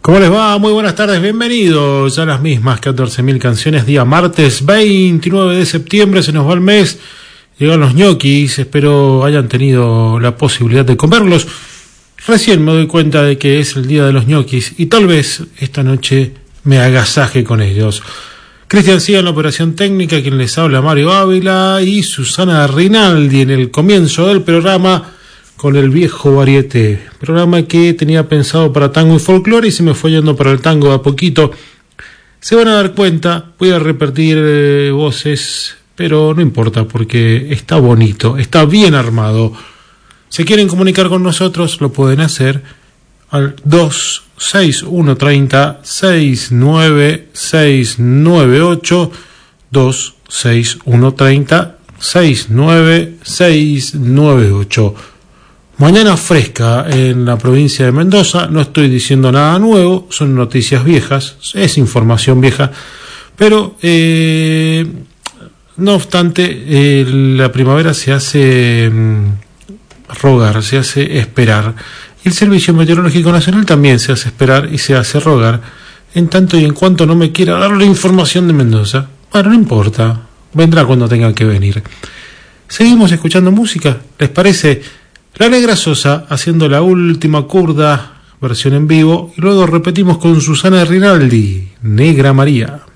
¿Cómo les va? Muy buenas tardes, bienvenidos a las mismas 14.000 canciones, día martes 29 de septiembre, se nos va el mes, llegan los ñoquis, espero hayan tenido la posibilidad de comerlos. Recién me doy cuenta de que es el día de los ñoquis y tal vez esta noche me agasaje con ellos. Cristian Siga en la operación técnica, quien les habla Mario Ávila y Susana Rinaldi en el comienzo del programa con el viejo varieté, programa que tenía pensado para tango y folclore y se me fue yendo para el tango a poquito. Se van a dar cuenta, voy a repetir voces, pero no importa porque está bonito, está bien armado. Si quieren comunicar con nosotros, lo pueden hacer al 26130 69698, 26130 69698. Mañana fresca en la provincia de Mendoza, no estoy diciendo nada nuevo, son noticias viejas, es información vieja, pero no obstante, la primavera se hace rogar, se hace esperar, y el Servicio Meteorológico Nacional también se hace esperar y se hace rogar, en tanto y en cuanto no me quiera dar la información de Mendoza. Bueno, no importa, vendrá cuando tenga que venir. Seguimos escuchando música, ¿les parece? La Negra Sosa haciendo La Última Curda, versión en vivo, y luego repetimos con Susana Rinaldi, Negra María.